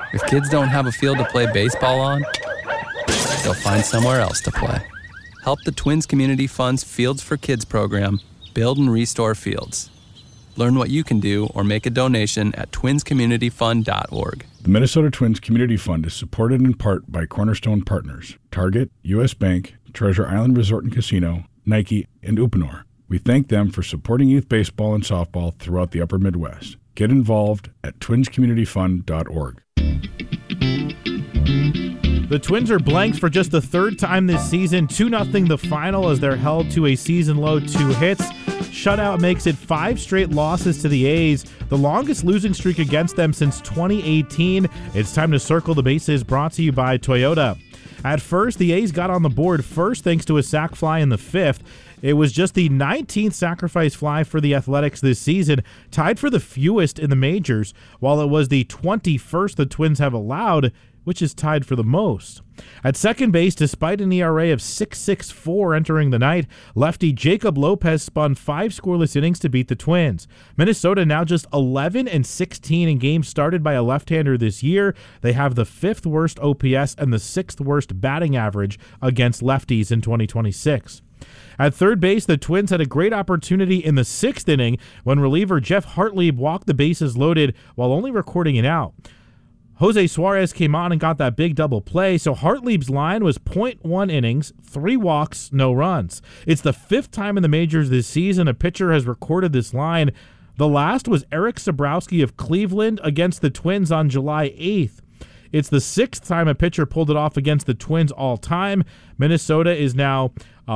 If kids don't have a field to play baseball on, they'll find somewhere else to play. Help the Twins Community Fund's Fields for Kids program build and restore fields. Learn what you can do or make a donation at twinscommunityfund.org. The Minnesota Twins Community Fund is supported in part by Cornerstone Partners, Target, U.S. Bank, Treasure Island Resort and Casino, Nike, and Uponor. We thank them for supporting youth baseball and softball throughout the upper Midwest. Get involved at twinscommunityfund.org. The Twins are blanked for just the third time this season. 2-0 the final as they're held to a season-low 2 hits. Shutout makes it 5 straight losses to the A's, the longest losing streak against them since 2018. It's time to circle the bases, brought to you by Toyota. At first, the A's got on the board first thanks to a sac fly in the 5th. It was just the 19th sacrifice fly for the Athletics this season, tied for the fewest in the majors, while it was the 21st the Twins have allowed, which is tied for the most. At second base, despite an ERA of 6.64 entering the night, lefty Jacob Lopez spun 5 scoreless innings to beat the Twins. Minnesota now just 11-16 in games started by a left-hander this year. They have the 5th worst OPS and the 6th worst batting average against lefties in 2026. At third base, the Twins had a great opportunity in the 6th inning when reliever Jeff Hartlieb walked the bases loaded while only recording an out. Jose Suarez came on and got that big double play, so Hartlieb's line was 0.1 innings, 3 walks, no runs. It's the 5th time in the majors this season a pitcher has recorded this line. The last was Eric Sabrowski of Cleveland against the Twins on July 8th. It's the 6th time a pitcher pulled it off against the Twins all time. Minnesota is now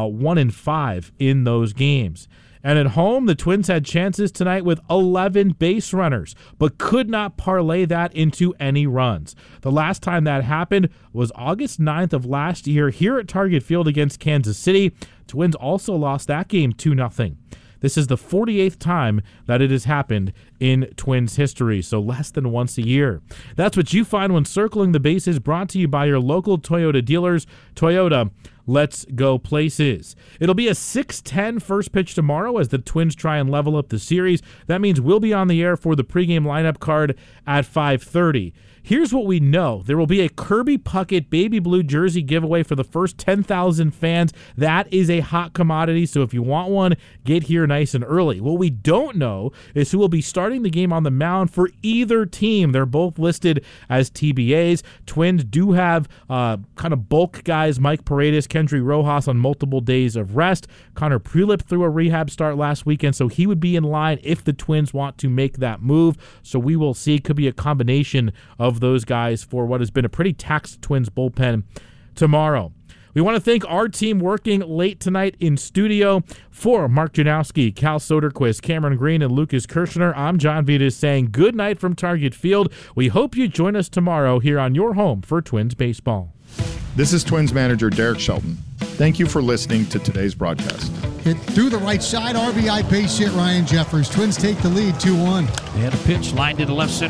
1-5 in those games. And at home, the Twins had chances tonight with 11 base runners, but could not parlay that into any runs. The last time that happened was August 9th of last year here at Target Field against Kansas City. Twins also lost that game 2-0. This is the 48th time that it has happened in Twins history, so less than once a year. That's what you find when circling the bases, brought to you by your local Toyota dealers. Toyota, let's go places. It'll be a 6:10 first pitch tomorrow as the Twins try and level up the series. That means we'll be on the air for the pregame lineup card at 5:30. Here's what we know. There will be a Kirby Puckett baby blue jersey giveaway for the first 10,000 fans. That is a hot commodity, so if you want one, get here nice and early. What we don't know is who will be starting the game on the mound for either team. They're both listed as TBAs. Twins do have kind of bulk guys, Mike Paredes, Kendry Rojas on multiple days of rest. Connor Prelip threw a rehab start last weekend, so he would be in line if the Twins want to make that move. So we will see. Could be a combination of those guys for what has been a pretty taxed Twins bullpen tomorrow. We want to thank our team working late tonight in studio. For Mark Janowski, Cal Soderquist, Cameron Green, and Lucas Kirshner, I'm John Vitas saying good night from Target Field. We hope you join us tomorrow here on your home for Twins baseball. This is Twins manager Derek Shelton. Thank you for listening to today's broadcast. Hit through the right side, RBI base hit Ryan Jeffers. Twins take the lead 2-1. They had a pitch lined to the left center.